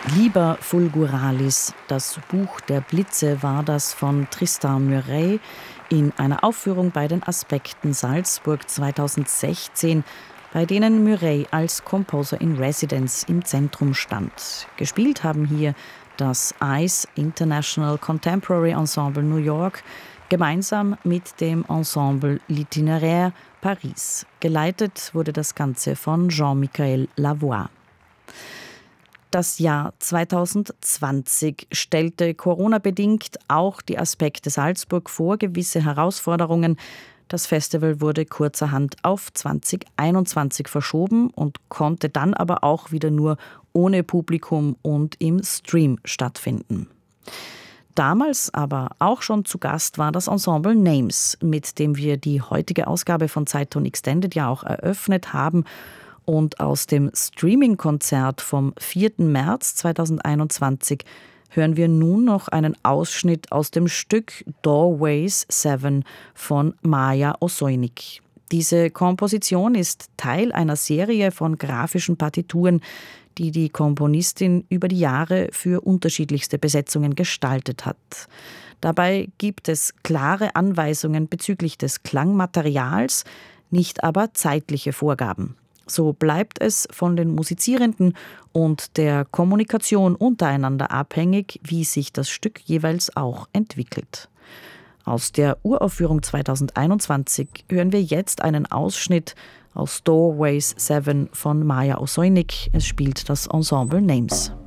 Liber Fulguralis, das Buch der Blitze, war das von Tristan Murray in einer Aufführung bei den Aspekten Salzburg 2016, bei denen Murray als Composer in Residence im Zentrum stand. Gespielt haben hier das ICE International Contemporary Ensemble New York gemeinsam mit dem Ensemble L'Itinéraire Paris. Geleitet wurde das Ganze von Jean-Michel Lavoie. Das Jahr 2020 stellte Corona-bedingt auch die Aspekte Salzburg vor gewisse Herausforderungen. Das Festival wurde kurzerhand auf 2021 verschoben und konnte dann aber auch wieder nur ohne Publikum und im Stream stattfinden. Damals aber auch schon zu Gast war das Ensemble Names, mit dem wir die heutige Ausgabe von Zeitton Extended ja auch eröffnet haben. Und aus dem Streaming-Konzert vom 4. März 2021 hören wir nun noch einen Ausschnitt aus dem Stück Doorways 7 von Maja Osoinik. Diese Komposition ist Teil einer Serie von grafischen Partituren, die die Komponistin über die Jahre für unterschiedlichste Besetzungen gestaltet hat. Dabei gibt es klare Anweisungen bezüglich des Klangmaterials, nicht aber zeitliche Vorgaben. So bleibt es von den Musizierenden und der Kommunikation untereinander abhängig, wie sich das Stück jeweils auch entwickelt. Aus der Uraufführung 2021 hören wir jetzt einen Ausschnitt aus Doorways 7 von Maja Osoinik. Es spielt das Ensemble Names.